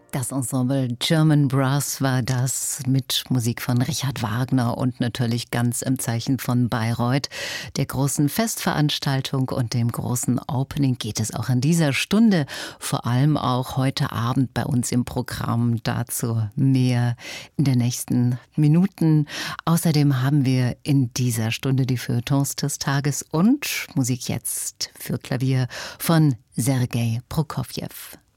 Das Ensemble German Brass war das mit Musik von Richard Wagner und natürlich ganz im Zeichen von Bayreuth. Der großen Festveranstaltung und dem großen Opening geht es auch in dieser Stunde, vor allem auch heute Abend bei uns im Programm. Dazu mehr in den nächsten Minuten. Außerdem haben wir in dieser Stunde die Feuilletons des Tages und Musik jetzt für Klavier von Sergei Prokofjew.